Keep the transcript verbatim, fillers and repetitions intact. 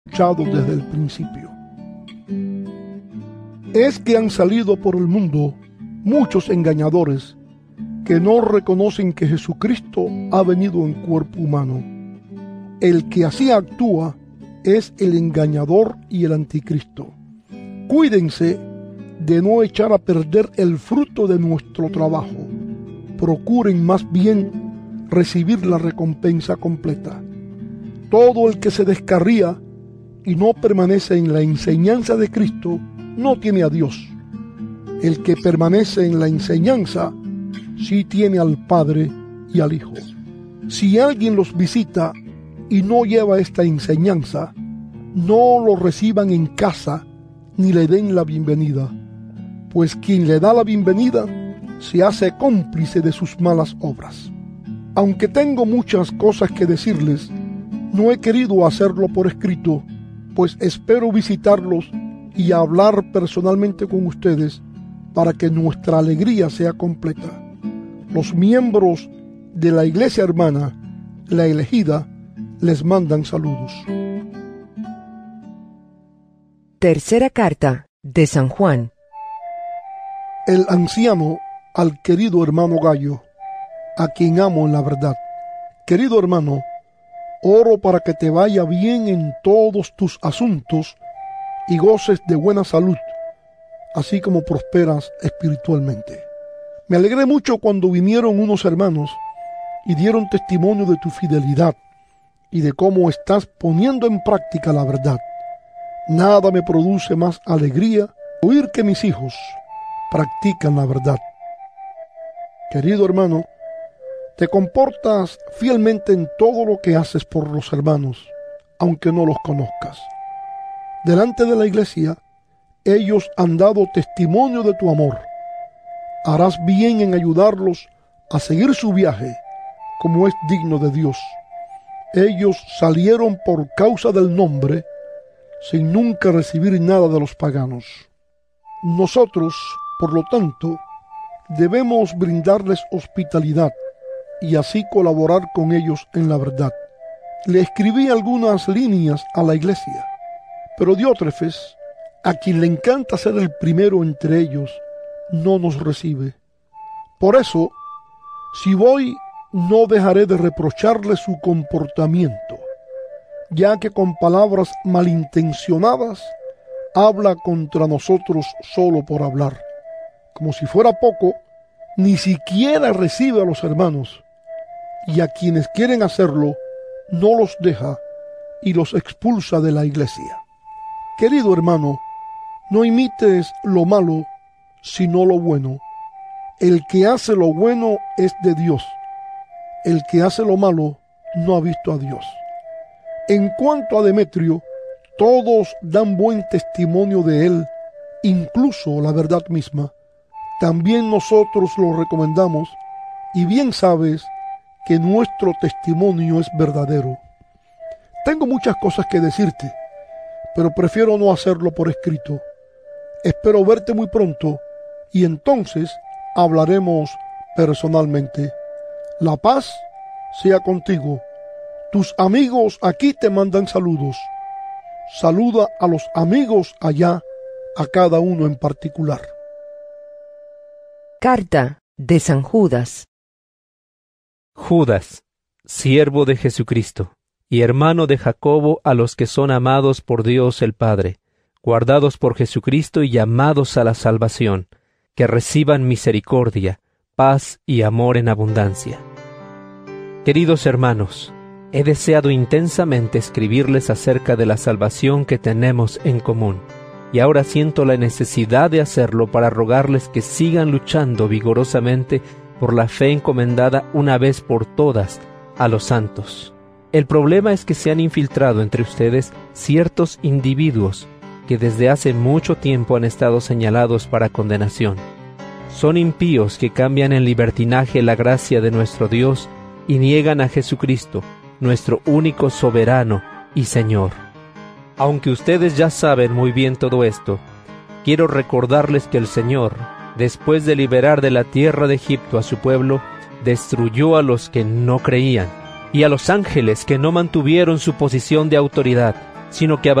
escuchado desde el principio. Es que han salido por el mundo muchos engañadores que no reconocen que Jesucristo ha venido en cuerpo humano. El que así actúa es el engañador y el anticristo. Cuídense de no echar a perder el fruto de nuestro trabajo. Procuren más bien recibir la recompensa completa. Todo el que se descarría y no permanece en la enseñanza de Cristo no tiene a Dios. El que permanece en la enseñanza sí tiene al Padre y al Hijo. Si alguien los visita y no lleva esta enseñanza, no lo reciban en casa ni le den la bienvenida, pues quien le da la bienvenida se hace cómplice de sus malas obras. Aunque tengo muchas cosas que decirles, no he querido hacerlo por escrito, pues espero visitarlos y hablar personalmente con ustedes para que nuestra alegría sea completa. Los miembros de la iglesia hermana, la elegida, les mandan saludos. Tercera carta de San Juan. El anciano al querido hermano Gallo, a quien amo en la verdad. Querido hermano, oro para que te vaya bien en todos tus asuntos y goces de buena salud, así como prosperas espiritualmente. Me alegré mucho cuando vinieron unos hermanos y dieron testimonio de tu fidelidad y de cómo estás poniendo en práctica la verdad. Nada me produce más alegría oír que mis hijos practican la verdad. Querido hermano, te comportas fielmente en todo lo que haces por los hermanos, aunque no los conozcas. Delante de la iglesia, ellos han dado testimonio de tu amor. Harás bien en ayudarlos a seguir su viaje, como es digno de Dios. Ellos salieron por causa del nombre, sin nunca recibir nada de los paganos. Nosotros, por lo tanto, debemos brindarles hospitalidad y así colaborar con ellos en la verdad. Le escribí algunas líneas a la iglesia, pero Diótrefes, a quien le encanta ser el primero entre ellos, no nos recibe. Por eso, si voy, no dejaré de reprocharle su comportamiento, ya que con palabras malintencionadas habla contra nosotros solo por hablar. Como si fuera poco, ni siquiera recibe a los hermanos, y a quienes quieren hacerlo, no los deja y los expulsa de la iglesia. Querido hermano, no imites lo malo, sino lo bueno. El que hace lo bueno es de Dios. El que hace lo malo no ha visto a Dios. En cuanto a Demetrio, todos dan buen testimonio de él, incluso la verdad misma. También nosotros lo recomendamos, y bien sabes que nuestro testimonio es verdadero. Tengo muchas cosas que decirte, pero prefiero no hacerlo por escrito. Espero verte muy pronto, y entonces hablaremos personalmente. La paz sea contigo. Tus amigos aquí te mandan saludos. Saluda a los amigos allá, a cada uno en particular. Carta de San Judas. Judas, siervo de Jesucristo, y hermano de Jacobo, a los que son amados por Dios el Padre, guardados por Jesucristo y llamados a la salvación, que reciban misericordia, paz y amor en abundancia. Queridos hermanos, he deseado intensamente escribirles acerca de la salvación que tenemos en común, y ahora siento la necesidad de hacerlo para rogarles que sigan luchando vigorosamente por la fe encomendada una vez por todas a los santos. El problema es que se han infiltrado entre ustedes ciertos individuos que desde hace mucho tiempo han estado señalados para condenación. Son impíos que cambian en libertinaje la gracia de nuestro Dios y niegan a Jesucristo, nuestro único soberano y Señor. Aunque ustedes ya saben muy bien todo esto, quiero recordarles que el Señor, después de liberar de la tierra de Egipto a su pueblo, destruyó a los que no creían, y a los ángeles que no mantuvieron su posición de autoridad, sino que